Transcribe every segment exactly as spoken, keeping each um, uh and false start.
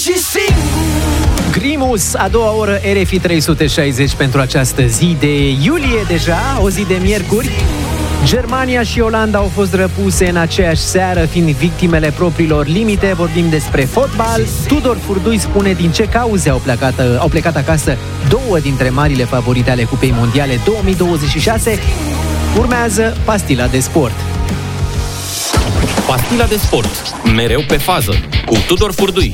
Grimus, a doua oră R F I trei sute șaizeci pentru această zi de iulie deja, o zi de miercuri. Germania și Olanda au fost răpuse în aceeași seară, fiind victimele propriilor limite. Vorbim despre fotbal. Tudor Furdui spune din ce cauze au plecat, au plecat acasă două dintre marile favorite ale Cupei Mondiale două mii douăzeci și șase. Urmează Pastila de Sport. Pastila de Sport, mereu pe fază, cu Tudor Furdui.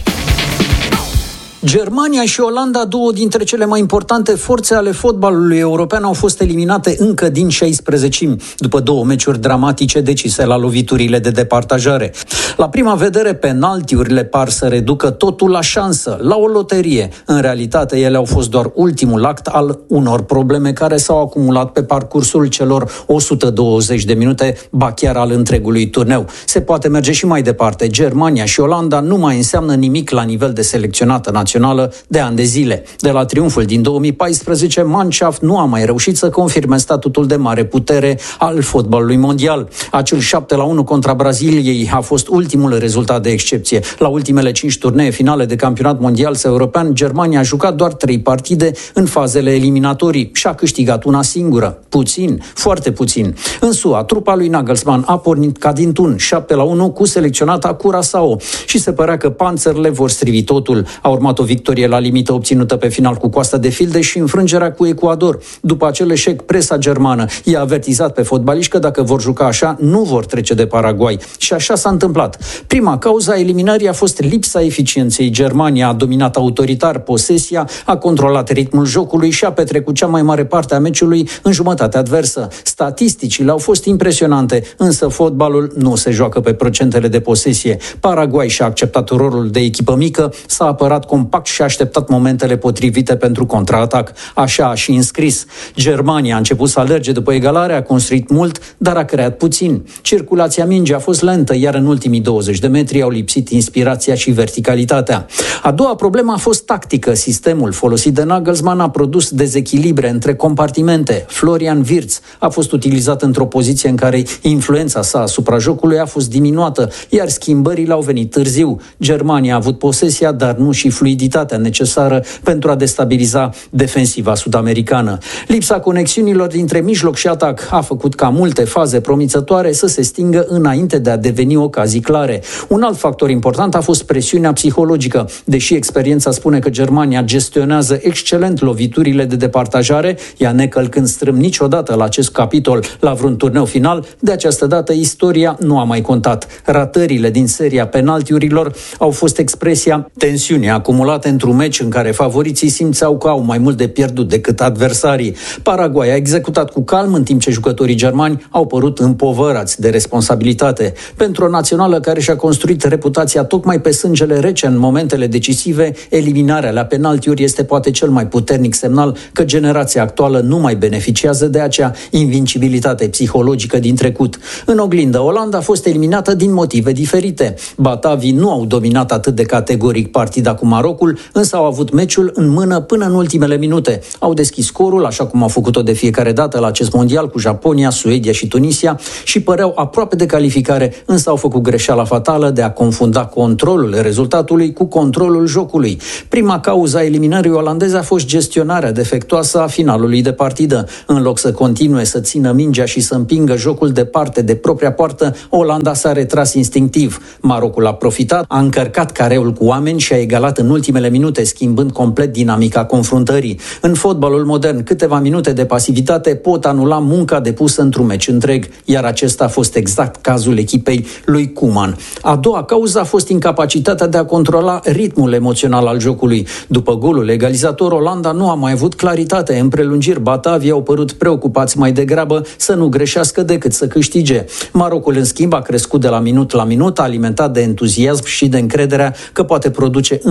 Germania și Olanda, două dintre cele mai importante forțe ale fotbalului european, au fost eliminate încă din șaisprezecimi, după două meciuri dramatice decise la loviturile de departajare. La prima vedere, penaltiurile par să reducă totul la șansă, la o loterie. În realitate, ele au fost doar ultimul act al unor probleme care s-au acumulat pe parcursul celor o sută douăzeci de minute, ba chiar al întregului turneu. Se poate merge și mai departe. Germania și Olanda nu mai înseamnă nimic la nivel de selecționată națională de ani de zile. De la triumful din două mii paisprezece, Mannschaft nu a mai reușit să confirme statutul de mare putere al fotbalului mondial. Acel șapte la unu contra Braziliei a fost ultimul rezultat de excepție. La ultimele cinci turnee finale de campionat mondial sau european, Germania a jucat doar trei partide în fazele eliminatorii și a câștigat una singură. Puțin, foarte puțin. În S U A, trupa lui Nagelsmann a pornit ca din tun, șapte la unu cu selecționata Curaçao și se părea că panțările vor strivi totul. A urmat o victorie la limită obținută pe final cu Coasta de Filde și înfrângerea cu Ecuador. După acel eșec, presa germană i-a avertizat pe fotbaliști că dacă vor juca așa, nu vor trece de Paraguay. Și așa s-a întâmplat. Prima cauză a eliminării a fost lipsa eficienței. Germania a dominat autoritar posesia, a controlat ritmul jocului și a petrecut cea mai mare parte a meciului în jumătatea adversă. Statisticile au fost impresionante, însă fotbalul nu se joacă pe procentele de posesie. Paraguay și-a acceptat rolul de echipă mică, s-a apărat compact și a așteptat momentele potrivite pentru contraatac. Așa a și înscris. Germania a început să alerge după egalare, a construit mult, dar a creat puțin. Circulația mingii a fost lentă, iar în ultimii douăzeci de metri au lipsit inspirația și verticalitatea. A doua problemă a fost tactică. Sistemul folosit de Nagelsmann a produs dezechilibre între compartimente. Florian Wirtz a fost utilizat într-o poziție în care influența sa asupra jocului a fost diminuată, iar schimbările au venit târziu. Germania a avut posesia, dar nu și fluiditatea necesară pentru a destabiliza defensiva sud-americană. Lipsa conexiunilor dintre mijloc și atac a făcut ca multe faze promițătoare să se stingă înainte de a deveni ocazii clare. Un alt factor important a fost presiunea psihologică. Deși experiența spune că Germania gestionează excelent loviturile de departajare, ea necălcând strâmb niciodată la acest capitol la vreun turneu final, de această dată istoria nu a mai contat. Ratările din seria penaltiurilor au fost expresia tensiunii acumulate într-un meci în care favoriții simțeau că au mai mult de pierdut decât adversarii. Paraguay a executat cu calm, în timp ce jucătorii germani au părut împovărați de responsabilitate. Pentru o națională care și-a construit reputația tocmai pe sângele rece în momentele decisive, eliminarea la penaltiuri este poate cel mai puternic semnal că generația actuală nu mai beneficiază de acea invincibilitate psihologică din trecut. În oglindă, Olanda a fost eliminată din motive diferite. Batavii nu au dominat atât de categoric partida cu Marocul, însă au avut meciul în mână până în ultimele minute. Au deschis scorul, așa cum au făcut-o de fiecare dată la acest mondial cu Japonia, Suedia și Tunisia și păreau aproape de calificare, însă au făcut greșeala fatală de a confunda controlul rezultatului cu controlul jocului. Prima cauză a eliminării olandeze a fost gestionarea defectuoasă a finalului de partidă. În loc să continue să țină mingea și să împingă jocul departe de propria poartă, Olanda s-a retras instinctiv. Marocul a profitat, a încărcat careul cu oameni și a egalat în ultimele minute, schimbând complet dinamica confruntării. În fotbalul modern, câteva minute de pasivitate pot anula munca depusă într-un meci întreg, iar acesta a fost exact cazul echipei lui Koeman. A doua cauză a fost incapacitatea de a controla ritmul emoțional al jocului. După golul egalizator, Olanda nu a mai avut claritate. În prelungiri, batavii au părut preocupați mai degrabă să nu greșească decât să câștige. Marocul, în schimb, a crescut de la minut la minut, alimentat de entuziasm și de încrederea că poate produce încă o surpriză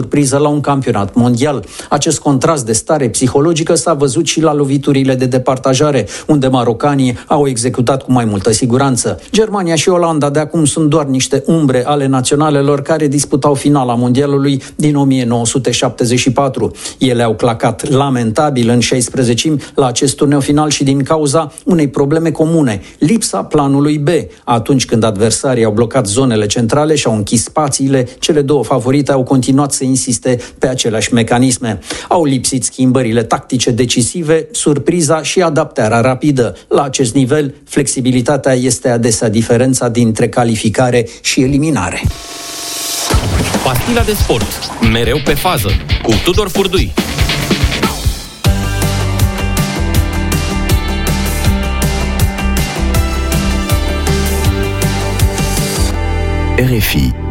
surpriză la un campionat mondial. Acest contrast de stare psihologică s-a văzut și la loviturile de departajare, unde marocanii au executat cu mai multă siguranță. Germania și Olanda de acum sunt doar niște umbre ale naționalelor care disputau finala mondialului din o mie nouă sute șaptezeci și patru. Ele au clacat lamentabil în șaisprezecimi la acest turneu final și din cauza unei probleme comune, lipsa planului B. Atunci când adversarii au blocat zonele centrale și au închis spațiile, cele două favorite au continuat să insiste pe aceleași mecanisme. Au lipsit schimbările tactice decisive, surpriza și adaptarea rapidă. La acest nivel, flexibilitatea este adesea diferența dintre calificare și eliminare. Pastila de sport. Mereu pe fază. Cu Tudor Furdui. R F I